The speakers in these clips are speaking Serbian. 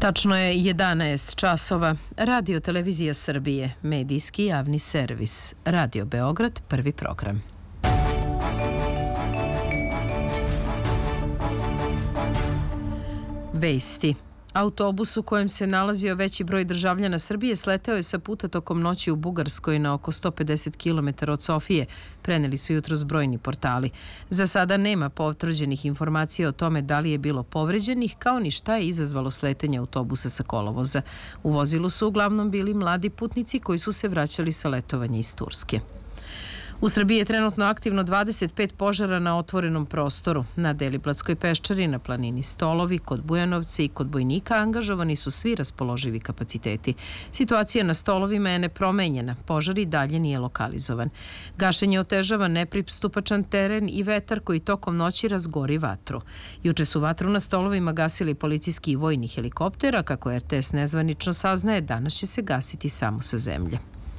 Tačno je 11 časova. Radio Televizija Srbije, medijski javni servis. Radio Beograd, prvi program. Vesti. Autobus u kojem se nalazio veći broj državljana Srbije sleteo je sa puta tokom noći u Bugarskoj na oko 150 km od Sofije, preneli su jutros brojni portali. Za sada nema potvrđenih informacija o tome da li je bilo povređenih, kao ni šta je izazvalo sletanje autobusa sa kolovoza. U vozilu su uglavnom bili mladi putnici koji su se vraćali sa letovanja iz Turske. U Srbiji je trenutno aktivno 25 požara na otvorenom prostoru. Na Deliblatskoj peščari, na planini Stolovi, kod Bujanovca i kod Bojnika angažovani su svi raspoloživi kapaciteti. Situacija na Stolovima je nepromenjena, požar i dalje nije lokalizovan. Gašenje otežava nepristupačan teren i vetar koji tokom noći razgori vatru. Juče su vatru na Stolovima gasili policijski i vojni helikoptera, kako RTS nezvanično saznaje, danas će se gasiti samo sa zemlje.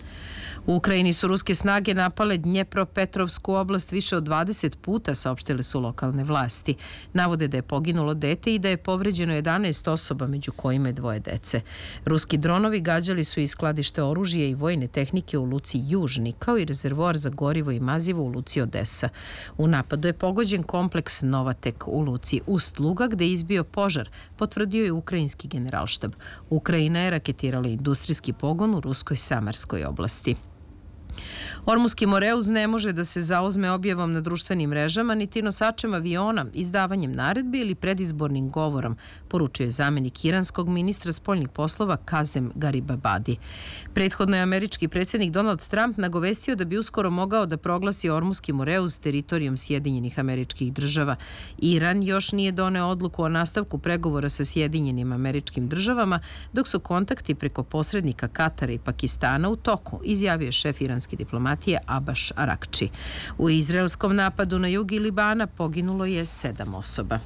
U Ukrajini su ruske snage napale Dnjepropetrovsku oblast više od 20 puta, saopštile su lokalne vlasti. Navode da je poginulo dete i da je povređeno 11 osoba, među kojima je 2 dece. Ruski dronovi gađali su i skladište oružja i vojne tehnike u luci Južni, kao i rezervoar za gorivo i mazivo u luci Odesa. U napadu je pogođen kompleks Novatek u luci Ust-Luga, gde je izbio požar, potvrdio je ukrajinski generalštab. Ukrajina je raketirala industrijski pogon u ruskoj Samarskoj oblasti. Ormuski Moreuz ne može da se zauzme objavom na društvenim mrežama niti nosačem aviona, izdavanjem naredbi ili predizbornim govorom, poručuje zamenik iranskog ministra spoljnih poslova Kazem Garibabadi. Prethodno je američki predsjednik Donald Trump nagovestio da bi uskoro mogao da proglasi Ormuski Moreuz teritorijom Sjedinjenih Američkih Država. Iran još nije doneo odluku o nastavku pregovora sa Sjedinjenim Američkim Državama, dok su kontakti preko posrednika Katara i Pakistana u toku, izjavio je šef iranske diplomatije Abaš Arakči. U izraelskom napadu na jug Libana poginulo je 7 osoba.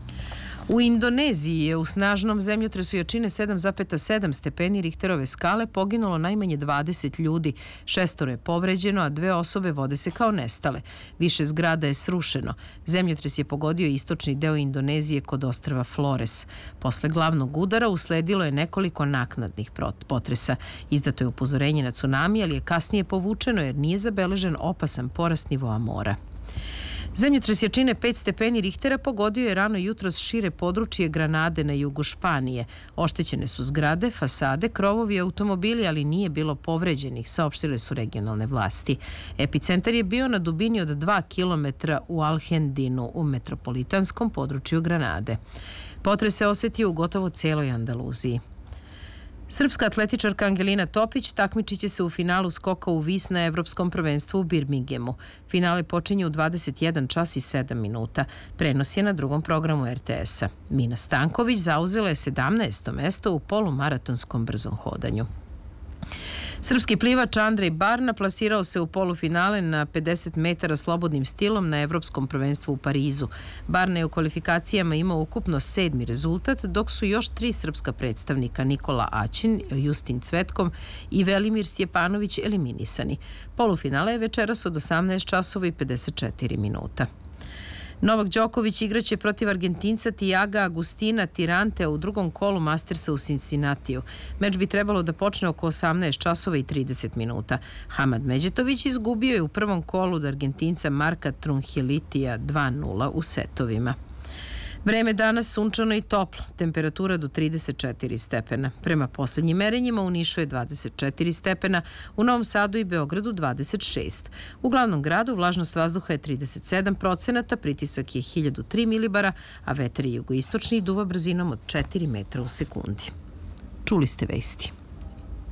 U Indoneziji je u snažnom zemljotresu jačine 7,7 stepeni Richterove skale poginulo najmanje 20 ljudi, 6 je povređeno, a 2 osobe vode se kao nestale. Više zgrada je srušeno. Zemljotres je pogodio istočni deo Indonezije kod ostrva Flores. Posle glavnog udara usledilo je nekoliko naknadnih potresa. Izdato je upozorenje na tsunami, ali je kasnije povučeno jer nije zabeležen opasan porast nivoa mora. Zemljotres jačine 5 stepeni Richtera pogodio je rano jutros šire područje Granade na jugu Španije. Oštećene su zgrade, fasade, krovovi i automobili, ali nije bilo povređenih, saopštile su regionalne vlasti. Epicentar je bio na dubini od 2 km u Alhendinu, u metropolitanskom području Granade. Potres se osetio u gotovo celoj Andaluziji. Srpska atletičarka Angelina Topić takmičit će se u finalu skoka u vis na Evropskom prvenstvu u Birminghamu. Finale počinje u 21 čas i 7 minuta. Prenos je na drugom programu RTS-a. Mina Stanković zauzela je 17. mesto u polumaratonskom brzom hodanju. Srpski plivač Andrej Barna plasirao se u polufinale na 50 metara slobodnim stilom na Evropskom prvenstvu u Parizu. Barna je u kvalifikacijama imao ukupno 7. rezultat, dok su još 3 srpska predstavnika Nikola Aćin, Justin Cvetkom i Velimir Stjepanović eliminisani. Polufinale je večeras od 18 časova i 54 minuta. Novak Đoković igraće protiv Argentinca Tiaga Agustina Tirante u drugom kolu Mastersa u Cincinnatiju. Meč bi trebalo da počne oko 18 časova i 30 minuta. Hamad Međetović izgubio je u prvom kolu od Argentinca Marka Trunhelitija 2:0 u setovima. Vreme danas sunčano i toplo, temperatura do 34 stepena. Prema poslednjim merenjima u Nišu je 24 stepena, u Novom Sadu i Beogradu 26. U glavnom gradu vlažnost vazduha je 37%, pritisak je 1003 milibara, a vetar je jugoistočni i duva brzinom od 4 metra u sekundi. Čuli ste vesti.